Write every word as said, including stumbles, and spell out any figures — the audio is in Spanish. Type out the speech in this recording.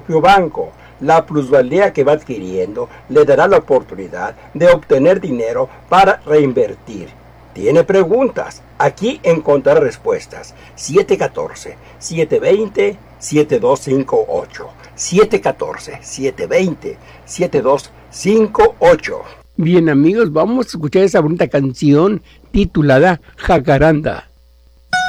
propio banco. La plusvalía que va adquiriendo le dará la oportunidad de obtener dinero para reinvertir. ¿Tiene preguntas? Aquí encontrará respuestas. siete uno cuatro, siete dos cero, siete dos cinco ocho. siete uno cuatro, siete dos cero, siete dos cinco ocho. Bien amigos, vamos a escuchar esa bonita canción titulada Jacaranda.